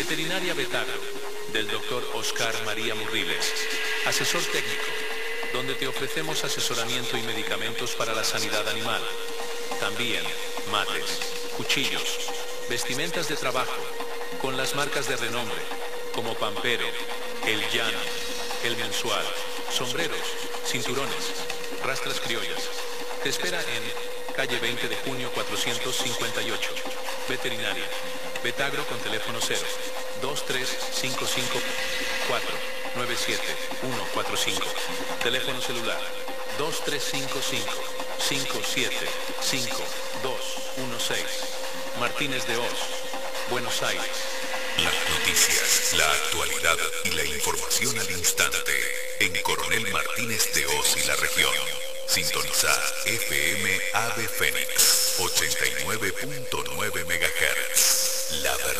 Veterinaria Betagro, del Dr. Oscar María Murriles. Asesor técnico, donde te ofrecemos asesoramiento y medicamentos para la sanidad animal. También mates, cuchillos, vestimentas de trabajo, con las marcas de renombre, como Pampero, El Llano, El Mensual, sombreros, cinturones, rastras criollas. Te espera en calle 20 de junio 458. Veterinaria Betagro con teléfono 0 2355 497 145. Teléfono celular 2355 575216. Martínez de Oz, Buenos Aires. Las noticias, la actualidad y la información al instante en Coronel Martínez de Oz y la región. Sintoniza FM Ave Fénix 89.9 MHz. La verdad.